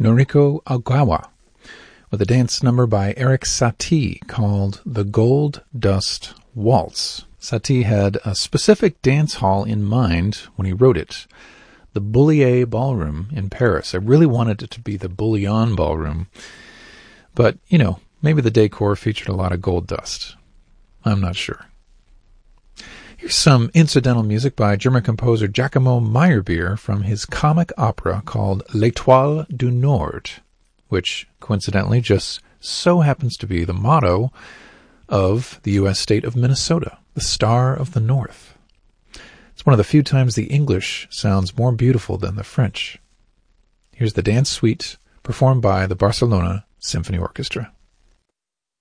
Noriko Ogawa, with a dance number by Eric Satie called The Gold Dust Waltz. Satie had a specific dance hall in mind when he wrote it, the Bullier Ballroom in Paris. I really wanted it to be the Bullion Ballroom, but, maybe the decor featured a lot of gold dust. I'm not sure. Here's some incidental music by German composer Giacomo Meyerbeer from his comic opera called L'Étoile du Nord, which coincidentally just so happens to be the motto of the U.S. state of Minnesota, the Star of the North. It's one of the few times the English sounds more beautiful than the French. Here's the dance suite performed by the Barcelona Symphony Orchestra.